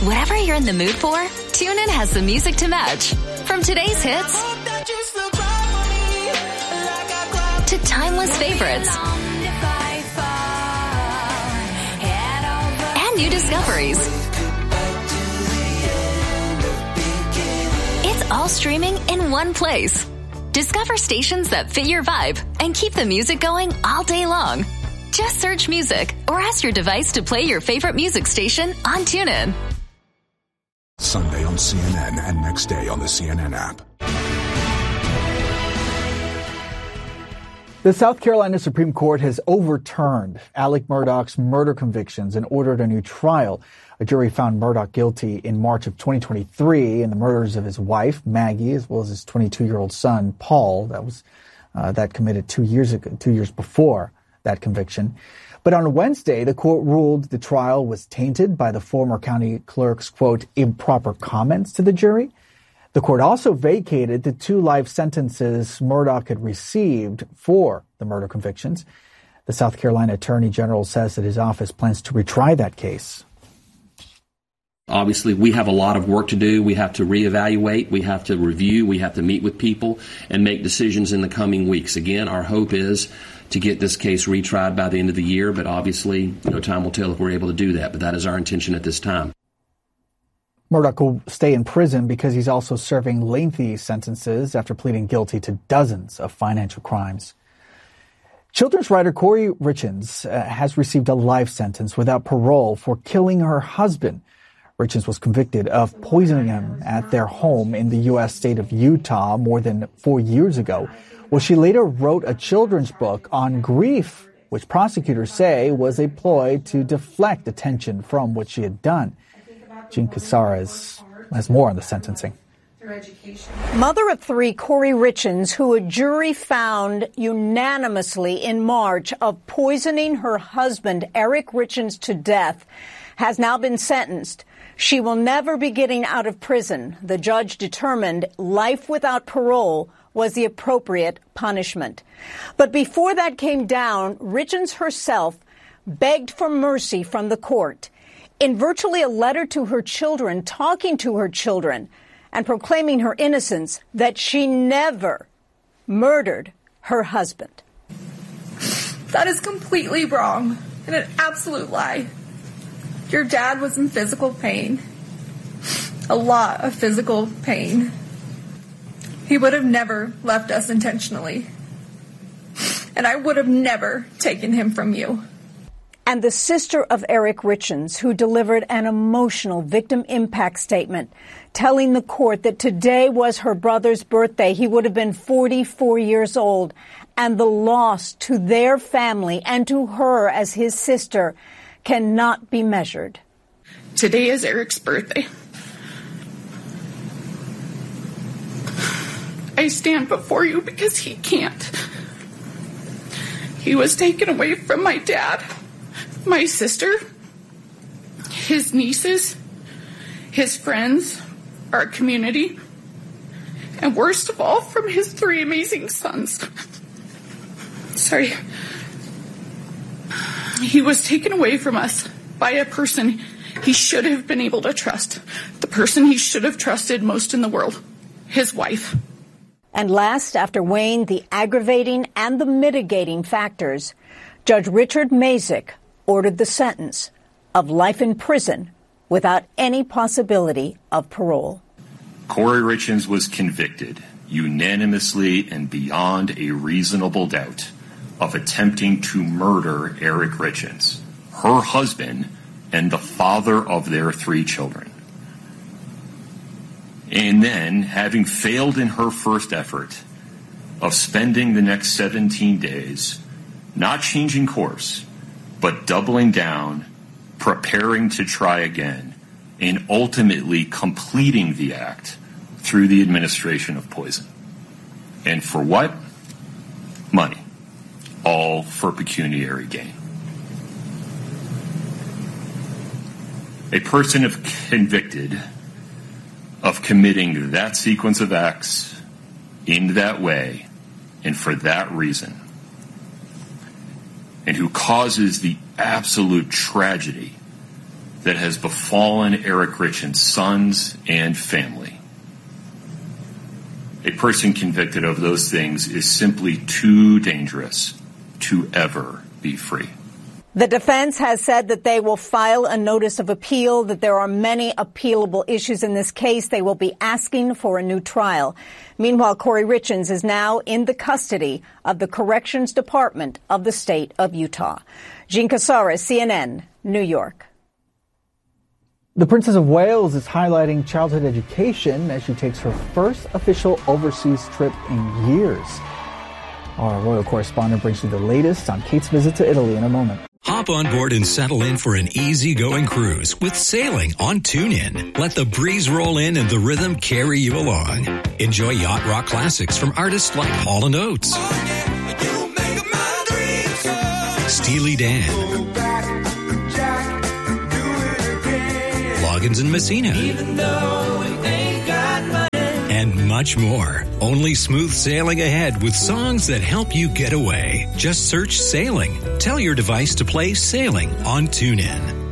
Whatever you're in the mood for, TuneIn has the music to match. From today's hits to timeless favorites and new discoveries. It's all streaming in one place. Discover stations that fit your vibe and keep the music going all day long. Just search music or ask your device to play your favorite music station on TuneIn. Sunday on CNN and next day on the CNN app. The South Carolina Supreme Court has overturned Alec Murdaugh's murder convictions and ordered a new trial. A jury found Murdaugh guilty in March of 2023 in the murders of his wife, Maggie, as well as his 22-year-old son, Paul, that committed 2 years before that conviction. But on Wednesday, the court ruled the trial was tainted by the former county clerk's, quote, improper comments to the jury. The court also vacated the 2 life sentences Murdaugh had received for the murder convictions. The South Carolina Attorney General says that his office plans to retry that case. Obviously, we have a lot of work to do. We have to reevaluate. We have to review. We have to meet with people and make decisions in the coming weeks. Again, our hope is to get this case retried by the end of the year, but obviously, time will tell if we're able to do that. But that is our intention at this time. Murdaugh will stay in prison because he's also serving lengthy sentences after pleading guilty to dozens of financial crimes. Children's writer Corey Richins has received a life sentence without parole for killing her husband. Richins was convicted of poisoning him at their home in the U.S. state of Utah more than 4 years ago. Well, she later wrote a children's book on grief, which prosecutors say was a ploy to deflect attention from what she had done. Jean Casares has more on the sentencing. Mother of 3, Corey Richins, who a jury found unanimously in March of poisoning her husband, Eric Richins, to death, has now been sentenced. She will never be getting out of prison. The judge determined life without parole was the appropriate punishment. But before that came down, Richins herself begged for mercy from the court in virtually a letter to her children, talking to her children and proclaiming her innocence, that she never murdered her husband. That is completely wrong and an absolute lie. Your dad was in physical pain, a lot of physical pain. He would have never left us intentionally, and I would have never taken him from you. And the sister of Eric Richins, who delivered an emotional victim impact statement, telling the court that today was her brother's birthday. He would have been 44 years old, and the loss to their family and to her as his sister cannot be measured. Today is Eric's birthday. I stand before you because he can't. He was taken away from my dad, my sister, his nieces, his friends, our community, and worst of all, from his 3 amazing sons. Sorry. He was taken away from us by a person he should have been able to trust. The person he should have trusted most in the world, his wife. And last, after weighing the aggravating and the mitigating factors, Judge Richard Mazik ordered the sentence of life in prison without any possibility of parole. Corey Richins was convicted unanimously and beyond a reasonable doubt of attempting to murder Eric Richins, her husband, and the father of their 3 children. And then, having failed in her first effort of spending the next 17 days, not changing course, but doubling down, preparing to try again, and ultimately completing the act through the administration of poison. And for what? Money. All for pecuniary gain. A person convicted of committing that sequence of acts in that way and for that reason, and who causes the absolute tragedy that has befallen Eric Richins' sons and family. A person convicted of those things is simply too dangerous to ever be free. The defense has said that they will file a notice of appeal, that there are many appealable issues in this case. They will be asking for a new trial. Meanwhile, Corey Richins is now in the custody of the Corrections Department of the state of Utah. Jean Casares, CNN, New York. The Princess of Wales is highlighting childhood education as she takes her first official overseas trip in years. Our royal correspondent brings you the latest on Kate's visit to Italy in a moment. Hop on board and settle in for an easy-going cruise with sailing on TuneIn. Let the breeze roll in and the rhythm carry you along. Enjoy yacht rock classics from artists like Hall & Oates, Steely Dan, Loggins and Messina, and much more. Only smooth sailing ahead with songs that help you get away. Just search Sailing. Tell your device to play Sailing on TuneIn.